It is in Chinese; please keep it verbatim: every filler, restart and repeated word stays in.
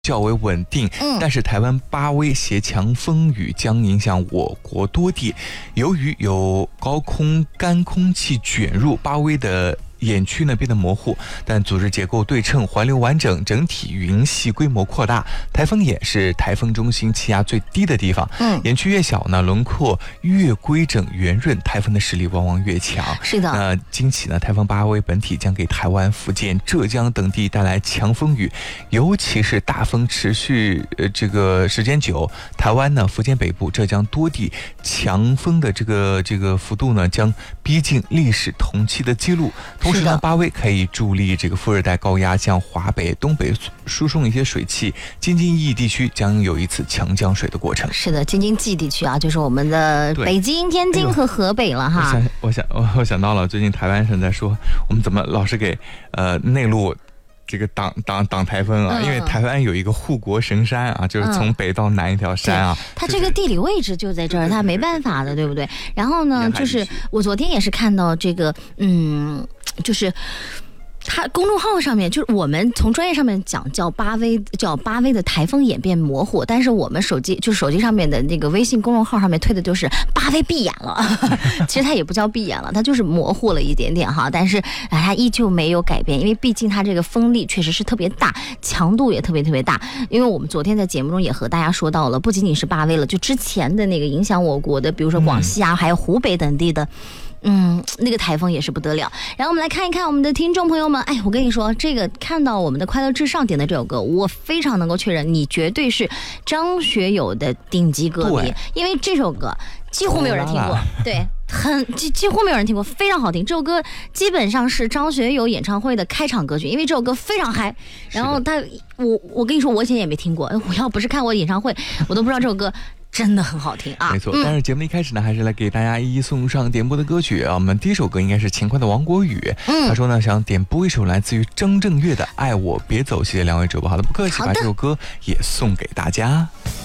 较为稳定，嗯，但是台湾八威携强风雨将影响我国多地。由于有高空干空气卷入，八威的眼区呢变得模糊，但组织结构对称，环流完整，整体云系规模扩大。台风眼是台风中心气压最低的地方，嗯，眼区越小呢，轮廓越规整圆润，台风的实力往往越强。 是的， 那今起呢，台风八威本体将给台湾、福建、浙江等地带来强风雨，尤其是大风持续呃这个时间久，台湾呢、福建北部、浙江多地强风的这个这个幅度呢，将逼近历史同期的记录。同时呢，八威可以助力这个副热带高压向华北、东北输送一些水汽，京津冀地区将有一次强降水的过程。 是的，京津冀地区啊，就是我们的北京、天津和河北了哈。 哎、我想，我想，我想到了，最近台湾人在说，我们怎么老是给呃内陆这个挡挡挡台风啊、嗯？因为台湾有一个护国神山啊，就是从北到南一条山啊， 嗯、它这个地理位置就在这儿，它没办法的，对不对？然后呢，就是我昨天也是看到这个，嗯。就是它公众号上面，就是我们从专业上面讲叫八威，叫八威的台风眼变模糊，但是我们手机就是手机上面的那个微信公众号上面推的就是八威闭眼了其实它也不叫闭眼了，它就是模糊了一点点哈，但是啊它依旧没有改变，因为毕竟它这个风力确实是特别大，强度也特别特别大。因为我们昨天在节目中也和大家说到了，不仅仅是八威了，就之前的那个影响我国的，比如说广西啊、嗯、还有湖北等地的嗯，那个台风也是不得了。然后我们来看一看我们的听众朋友们，哎，我跟你说，这个看到我们的快乐至上点的这首歌，我非常能够确认，你绝对是张学友的顶级歌迷，因为这首歌几乎没有人听过，对，很几几乎没有人听过，非常好听。这首歌基本上是张学友演唱会的开场歌曲，因为这首歌非常嗨。然后他，我我跟你说，我以前也没听过，我要不是看过演唱会，我都不知道这首歌。真的很好听啊！ 没错，但是节目的一开始呢，还是来给大家一一送上点播的歌曲啊。我们第一首歌应该是勤快的王国宇，嗯，他说呢想点播一首来自于张震岳的《爱我别走》，谢谢两位主播，好的，不客气，把这首歌也送给大家。